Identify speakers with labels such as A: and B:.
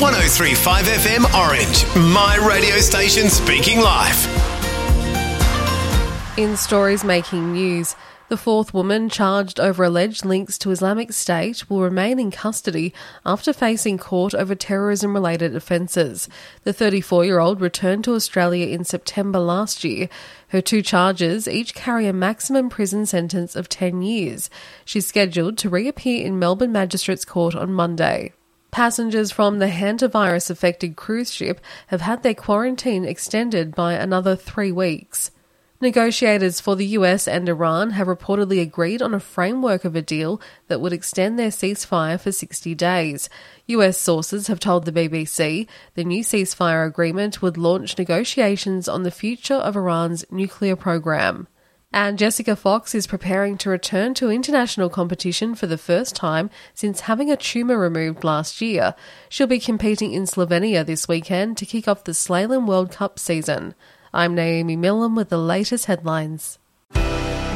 A: 103.5 FM Orange, my radio station speaking live.
B: In stories making news, the fourth woman charged over alleged links to Islamic State will remain in custody after facing court over terrorism-related offences. The 34-year-old returned to Australia in September last year. Her two charges each carry a maximum prison sentence of 10 years. She's scheduled to reappear in Melbourne Magistrates Court on Monday. Passengers from the hantavirus-affected cruise ship have had their quarantine extended by another 3 weeks. Negotiators for the US and Iran have reportedly agreed on a framework of a deal that would extend their ceasefire for 60 days. US sources have told the BBC the new ceasefire agreement would launch negotiations on the future of Iran's nuclear program. And Jessica Fox is preparing to return to international competition for the first time since having a tumour removed last year. She'll be competing in Slovenia this weekend to kick off the Slalom World Cup season. I'm Naomi Millam with the latest headlines.